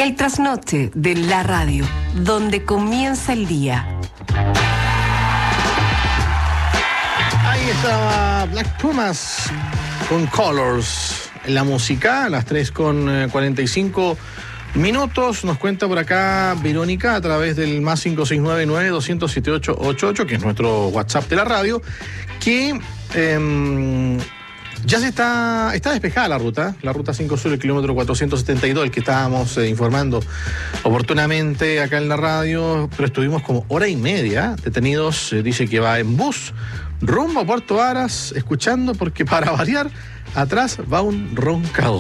El trasnoche de la radio, donde comienza el día. Ahí estaba Black Pumas con Colors en la música, a las 3:45 minutos. Nos cuenta por acá Verónica a través del más 569-900-7888, que es nuestro WhatsApp de la radio, que ya está despejada la ruta 5 Sur, el kilómetro 472, el que estábamos informando oportunamente acá en la radio, pero estuvimos como hora y media detenidos. Dice que va en bus rumbo a Puerto Varas, escuchando, porque para variar, atrás va un roncador.